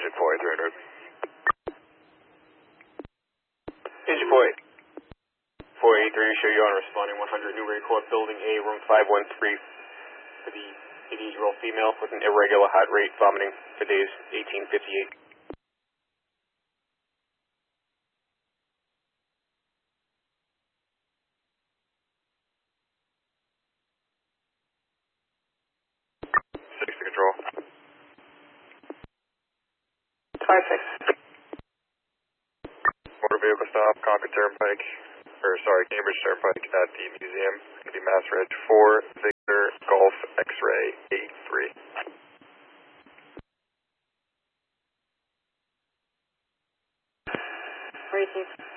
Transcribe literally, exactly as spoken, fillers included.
engine four eighty-three hundred. Engine four eighty-three, show you on responding one hundred Newbury Court, building A, room five one three, for the eighty-eight-year-old female with an irregular heart rate, vomiting for days eighteen fifty-eight. six to control. five six. Motor vehicle stop, Concord Turnpike, or sorry, Cambridge Turnpike at the museum. It's going to be Mass Reg four, Victor, Golf, X-Ray, eight three. Receive.